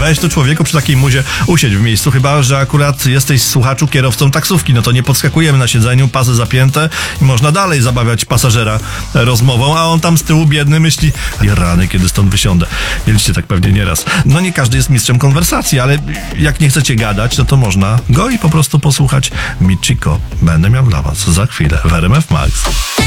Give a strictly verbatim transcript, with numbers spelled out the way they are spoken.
dajesz tu człowieku przy takiej muzie usiąść w miejscu, chyba że akurat jesteś słuchaczu kierowcą taksówki, no to nie podskakujemy na siedzeniu, pasy zapięte i można dalej zabawiać pasażera rozmową, a on tam z tyłu biedny myśli, rany, kiedy stąd wysiądę. Mieliście tak pewnie nieraz. No nie każdy jest mistrzem konwersacji, ale jak nie chcecie gadać, no to można go i po prostu posłuchać Michiko. Będę miał dla was za chwilę w R M F Max.